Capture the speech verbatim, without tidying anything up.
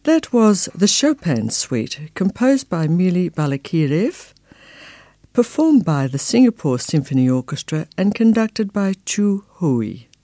That was the Chopin Suite, composed by Mili Balakirev, performed by the Singapore Symphony Orchestra and conducted by Chu Hui.